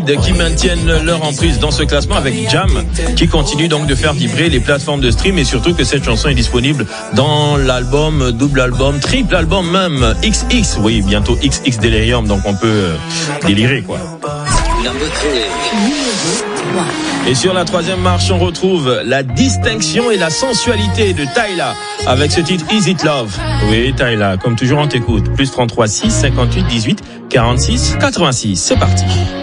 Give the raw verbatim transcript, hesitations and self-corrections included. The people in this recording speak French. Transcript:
qui maintiennent leur emprise dans ce classement avec Jam qui continue donc de faire vibrer les plateformes de stream et surtout que cette chanson est disponible dans l'album, double album, triple album même, X X, oui bientôt X X Delirium, donc on peut euh, délirer quoi. Et sur la troisième marche, on retrouve la distinction et la sensualité de Tyla avec ce titre Is It Love. Oui, Tyla, comme toujours on t'écoute. Plus trente-trois six cinquante-huit dix-huit quarante-six quatre-vingt-six. C'est parti.